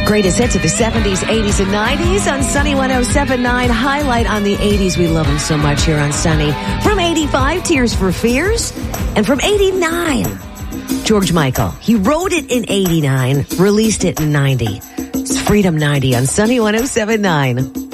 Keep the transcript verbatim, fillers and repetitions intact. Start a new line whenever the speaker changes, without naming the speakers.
Greatest hits of the seventies, eighties, and nineties on Sunny one oh seven point nine. Highlight on the eighties. We love them so much here on Sunny. From eighty-five, Tears for Fears. And from eighty-nine, George Michael. He wrote it in eighty-nine, released it in ninety. It's Freedom ninety on Sunny one oh seven point nine.